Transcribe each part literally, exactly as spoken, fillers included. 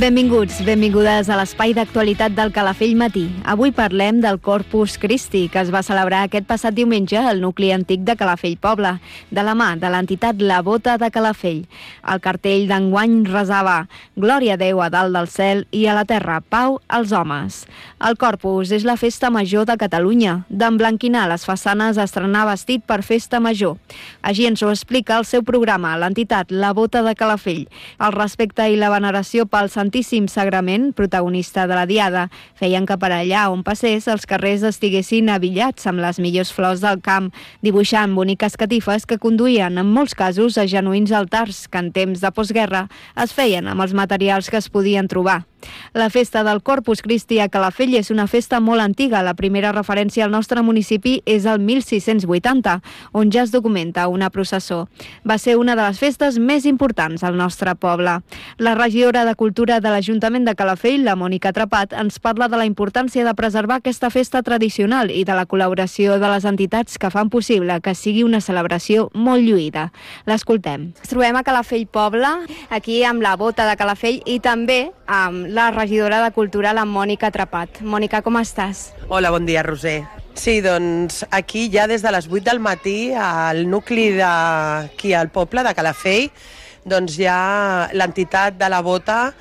Benvinguts, benvingudes a l'espai d'actualitat del Calafell Matí. Avui parlem del Corpus Christi, que es va celebrar aquest passat diumenge al nucli antic de Calafell Poble, de la mà de l'entitat La Bota de Calafell. El cartell d'enguany resava «Glòria a Déu a dalt del cel i a la terra, pau als homes». El Corpus és la festa major de Catalunya. D'emblanquinar les façanes a estrenar vestit per festa major. Així ens ho explica el seu programa, l'entitat La Bota de Calafell. El respecte i la veneració pel Santíssim Sagrament, protagonista de la diada, feien que per allà on passés els carrers estiguessin abillats amb les millors flors del camp, dibuixant boniques catifes que conduïen en molts casos a genuïns altars que en temps de postguerra es feien amb els materials que es podien trobar. La festa del Corpus Christi a Calafell és una festa molt antiga. La primera referència al nostre municipi és el mil sis-cents vuitanta, on ja es documenta una processó. Va ser una de les festes més importants al nostre poble. La regidora de Cultura de l'Ajuntament de Calafell, la Mònica Trepat, ens parla de la importància de preservar aquesta festa tradicional i de la col·laboració de les entitats que fan possible que sigui una celebració molt lluïda. L'escoltem. Ens trobem a Calafell Poble, aquí amb la Bota de Calafell i també amb la regidora de Cultura, la Mònica Trepat. Mònica, com estàs? Hola, bon dia, Roser. Sí, doncs aquí ja des de les vuit del matí al nucli d'aquí al poble de Calafell, doncs hi ha l'entitat de la Bota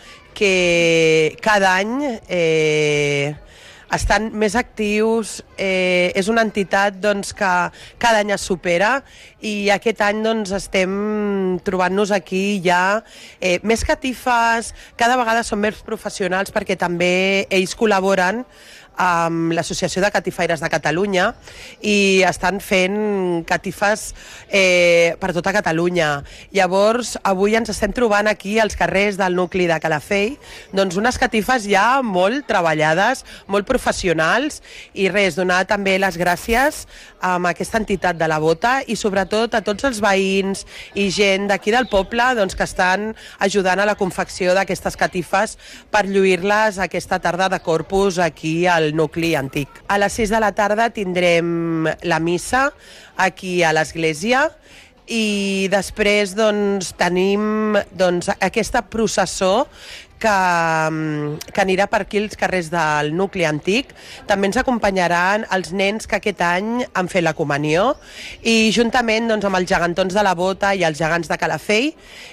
que cada any eh, estan més actius, eh, és una entitat doncs, que cada any es supera i aquest any doncs, estem trobant-nos aquí ja eh, més catifes, cada vegada són més professionals perquè també ells col·laboren amb l'Associació de Catifaires de Catalunya i estan fent catifes eh, per tota Catalunya. Llavors, avui ens estem trobant aquí als carrers del nucli de Calafell doncs unes catifes ja molt treballades, molt professionals i res, donar també les gràcies a aquesta entitat de la Bota i sobretot a tots els veïns i gent d'aquí del poble doncs, que estan ajudant a la confecció d'aquestes catifes per lluir-les aquesta tarda de Corpus aquí al nucli antic. A les sis de la tarda tindrem la missa aquí a l'església i després doncs, tenim doncs, aquesta processó que, que anirà per aquí als carrers del nucli antic. També ens acompanyaran els nens que aquest any han fet la comunió i juntament doncs, amb els gegantons de la Bota i els gegants de Calafell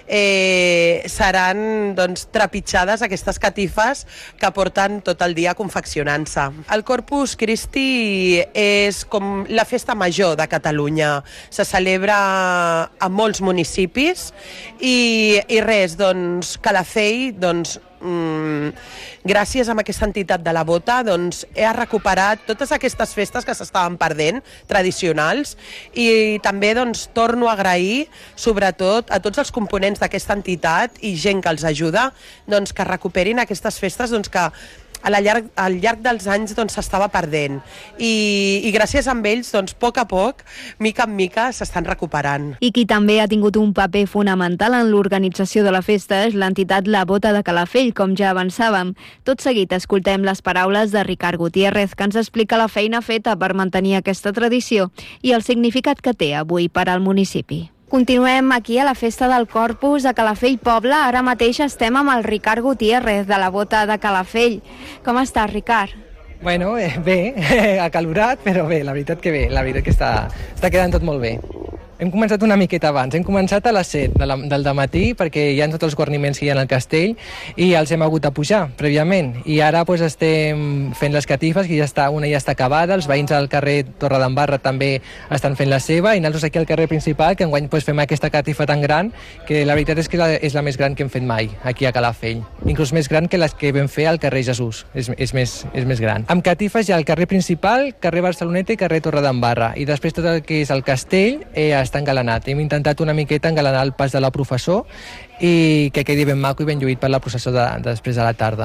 eh, seran doncs, trepitjades aquestes catifes que porten tot el dia confeccionant-se. El Corpus Christi és com la festa major de Catalunya. Se celebra a molts municipis i, i res, doncs, Calafell doncs, Mm, gràcies a aquesta entitat de la Bota doncs, he recuperat totes aquestes festes que s'estaven perdent, tradicionals, i també doncs, torno a agrair sobretot a tots els components d'aquesta entitat i gent que els ajuda doncs, que recuperin aquestes festes doncs, que al llarg, al llarg dels anys doncs, s'estava perdent I, i gràcies a ells doncs, a poc a poc, mica en mica s'estan recuperant. I qui també ha tingut un paper fonamental en l'organització de la festa és l'entitat La Bota de Calafell, com ja avançàvem. Tot seguit escoltem les paraules de Ricard Gutiérrez, que ens explica la feina feta per mantenir aquesta tradició i el significat que té avui per al municipi. Continuem aquí a la festa del Corpus a Calafell Poble. Ara mateix estem amb el Ricard Gutiérrez de la Bota de Calafell. Com estàs, Ricard? Bueno, eh, bé, acalorat, però bé, la veritat que bé, la veritat que està, està quedant tot molt bé. Hem començat una miqueta abans, hem començat a les set de la, del dematí perquè hi ha tots els guarniments que hi ha al castell i els hem hagut de pujar prèviament i ara pues, estem fent les catifes, que ja està, una ja està acabada, els veïns al carrer Torredembarra també estan fent la seva i nosaltres aquí al carrer principal que enguany pues, fem aquesta catifa tan gran que la veritat és que la, és la més gran que hem fet mai aquí a Calafell, inclús més gran que les que vam fer al carrer Jesús, és, és, més, és més gran. Amb catifes hi ha el carrer principal, carrer Barceloneta i carrer Torredembarra i després tot el que és el castell eh, està engalanat. Hem intentat una miqueta engalanar el pas de la professor i que quedi ben maco i ben lluït per la processó de, de després de la tarda.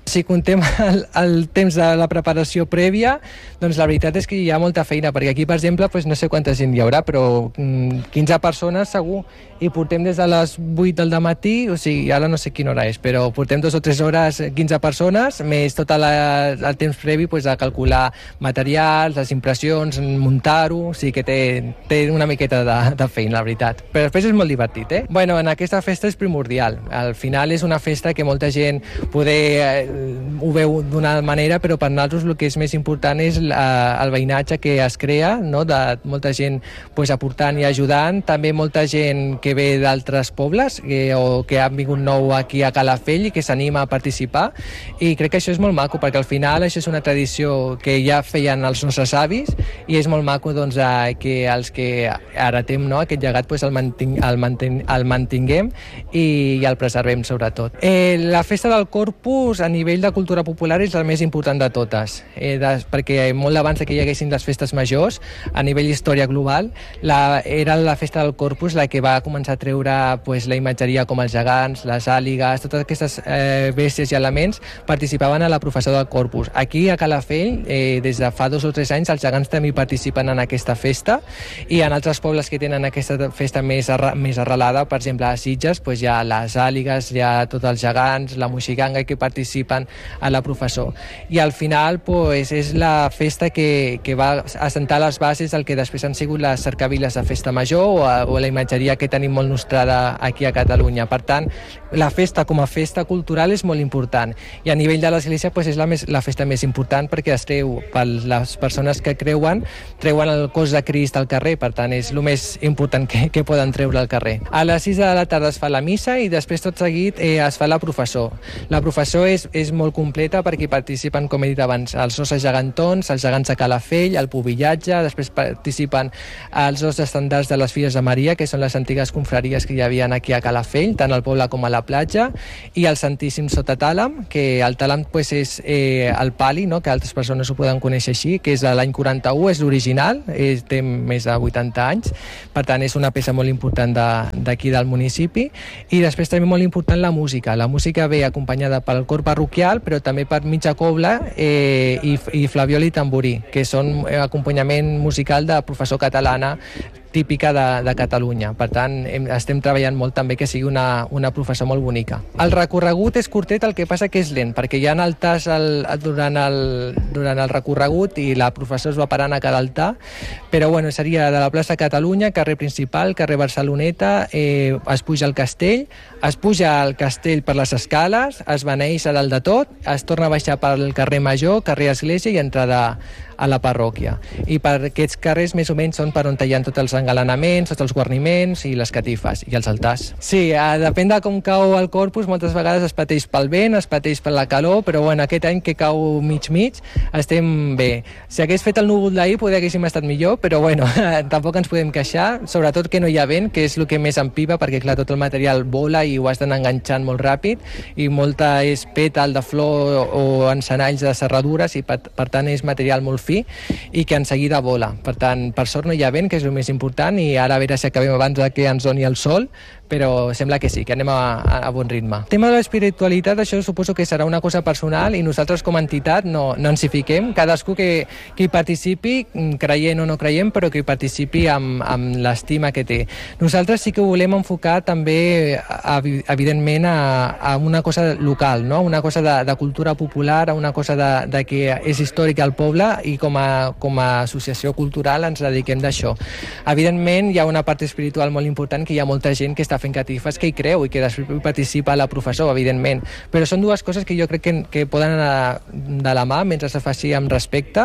Si contem el, el temps de la preparació prèvia, doncs la veritat és que hi ha molta feina, perquè aquí, per exemple, doncs no sé quanta gent hi haurà, però quinze persones segur, i portem des de les vuit del dematí, o sigui, ara no sé quina hora és, però portem dues o tres hores, quinze persones, més tot la, el temps previ doncs, a calcular materials, les impressions, muntar-ho, o sigui que té, té una miqueta de, de feina, la veritat. Però després és molt divertit, eh? Bueno, en aquesta festa és primordial. Al final és una festa que molta gent poder eh, ho veu d'una manera, però per nosaltres el que és més important és la, el veïnatge que es crea, no? De molta gent pues, aportant i ajudant, també molta gent que ve d'altres pobles que, o que han vingut nou aquí a Calafell i que s'anima a participar, i crec que això és molt maco, perquè al final això és una tradició que ja feien els nostres avis i és molt maco doncs, que els que heretem no? aquest llegat pues, el, manting, el, manting, el mantinguem i, i el preservem sobretot. Eh, la festa del Corpus a nivell de cultura popular és la més important de totes, eh, de, perquè molt abans que hi haguessin les festes majors, a nivell història global, la, era la festa del Corpus la que va començar a treure pues, la imatgeria com els gegants, les àligues, totes aquestes eh, bèsties i elements participaven a la professió del Corpus. Aquí a Calafell, eh, des de fa dos o tres anys, els gegants també participen en aquesta festa, i en altres pobles que tenen aquesta festa més, arra, més arrelada, per exemple a Sitges, pues, hi ha les àligues, hi ha tots els gegants, la moixiganga que participen a la professó. I al final pues, és la festa que, que va assentar les bases del que després han sigut les cercaviles de festa major o, a, o la imatgeria que tenim molt nostrada aquí a Catalunya. Per tant, la festa com a festa cultural és molt important, i a nivell de l'Església pues, és la, més, la festa més important perquè es treu per les persones que creuen, treuen el cos de Crist al carrer, per tant és el més important que, que poden treure al carrer. A les sis de la tarda es fa la missa i després tot seguit eh, es fa la professó. La professó és, és molt completa perquè hi participen, com he dit abans, els osses gegantons, els gegants de Calafell, el pubillatge, després participen els dos estàndards de les Filles de Maria, que són les antigues confraries que hi havia aquí a Calafell, tant al poble com a la platja, i el Santíssim sota tàlam, que el tàlam pues, és eh, el pali, no? Que altres persones ho poden conèixer així, que és de l'any quaranta-u, és l'original, eh, té més de vuitanta anys, per tant és una peça molt important d'aquí de, del municipi, i després també molt important la música. La música ve acompanyada pel cor parroquial, però també per mitja cobla eh, i, i flabiol i tamborí, que són acompanyament musical de professor catalana típica de, de Catalunya. Per tant, hem, estem treballant molt també que sigui una, una professó molt bonica. El recorregut és curtet, el que passa que és lent, perquè hi ha altars el, durant, el, durant el recorregut i la professó es va parant a cada altar, però bueno, seria de la plaça Catalunya, carrer principal, carrer Barceloneta, eh, es puja al castell, es puja al castell per les escales, es beneix a dalt de tot, es torna a baixar pel carrer Major, carrer Església i entrada a la parròquia. I per aquests carrers més o menys són per on hi ha tots els engalanaments, tots els guarniments i les catifes i els altars. Sí, eh, depèn de com cau el Corpus, moltes vegades es pateix pel vent, es pateix per la calor, però bueno, aquest any que cau mig-mig estem bé. Si hagués fet el núvol d'ahir potser haguéssim estat millor, però bueno, tampoc ens podem queixar, sobretot que no hi ha vent, que és el que més empiva, perquè clar, tot el material vola i ho has d'anar enganxant molt ràpid, i molta és pètal de flor o encenalls de serradures, i per, per tant és material molt fi i que en seguida vola. Per tant, per sort no hi ha vent, que és el més important, i ara a veure si acabem abans que ens doni el sol, però sembla que sí, que anem a, a, a bon ritme. El tema de l'espiritualitat, això suposo que serà una cosa personal i nosaltres com a entitat no, no ens hi fiquem. Cadascú que, que hi participi, creient o no creient, però que hi participi amb, amb l'estima que té. Nosaltres sí que ho volem enfocar també, evidentment, a, a una cosa local, no? Una cosa de, de cultura popular, a una cosa de, de que és històrica al poble, i com a, com a associació cultural ens dediquem d'això. Evidentment, hi ha una part espiritual molt important, que hi ha molta gent que està fent catifes que hi creu i que després participa a la professó, evidentment. Però són dues coses que jo crec que, que poden anar de la mà mentre se faci amb respecte,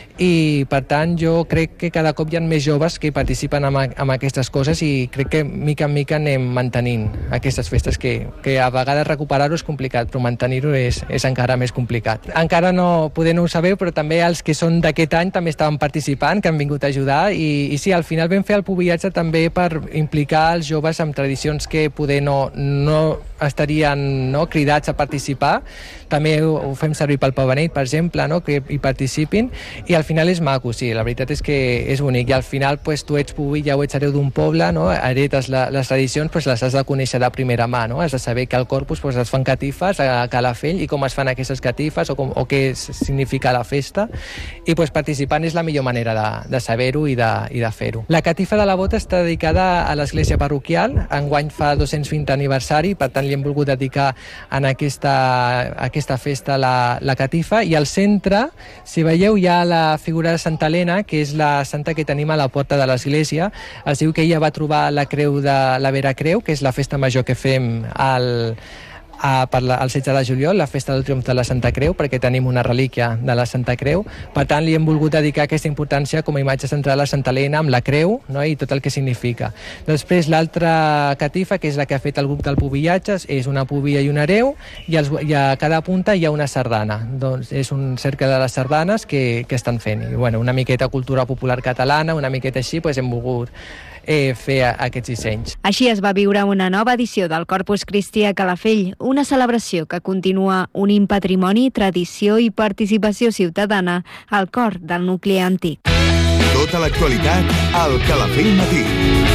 i per tant jo crec que cada cop hi ha més joves que participen amb, amb aquestes coses, i crec que mica en mica anem mantenint aquestes festes que, que a vegades recuperar-ho és complicat, però mantenir-ho és, és encara més complicat. Encara no, poder no ho sabeu, però també els que són d'aquest any també estaven participant, que han vingut a ajudar, i, i sí, al final vam fer el pubillatge també per implicar els joves amb tradició tradicions que poder no, no estarien no, cridats a participar, també ho, ho fem servir pel Pau Beneit, per exemple, no, que hi participin, i al final és maco, sí, la veritat és que és bonic, i al final pues, tu ets pubilla o ets hereu d'un poble, no, heretes la, les tradicions, pues, les has de conèixer de primera mà, no? Has de saber que al Corpus pues, es fan catifes a Calafell i com es fan aquestes catifes o, com, o què significa la festa, i pues, participant és la millor manera de, de saber-ho i de, i de fer-ho. La catifa de la bota està dedicada a l'església parroquial, enguany fa dos-cents vint aniversari, per tant li hem volgut dedicar en aquesta, aquesta festa la, la catifa, i al centre, si veieu, hi ha la figura de Santa Helena, que és la santa que tenim a la porta de l'església. Es diu que ella va trobar la creu de la Vera Creu, que és la festa major que fem al a, per la, el setze de juliol, la festa del triomf de la Santa Creu, perquè tenim una relíquia de la Santa Creu. Per tant, li hem volgut dedicar aquesta importància com a imatge central a Santa Helena, amb la creu, no? I tot el que significa. Després, l'altra catifa, que és la que ha fet el grup del Pubillatges, és una pubilla i un hereu, i, els, i a cada punta hi ha una sardana. Doncs és un cercle de les sardanes que, que estan fent. I, bueno, una miqueta cultura popular catalana, una miqueta així, doncs hem volgut Eh, fer aquests dissenys. Així es va viure una nova edició del Corpus Christi a Calafell, una celebració que continua unint patrimoni, tradició i participació ciutadana al cor del nucli antic. Tota l'actualitat al Calafell Matí.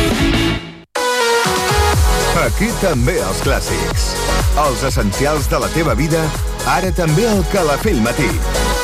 Aquí també els clàssics. Els essencials de la teva vida, ara també al Calafell Matí.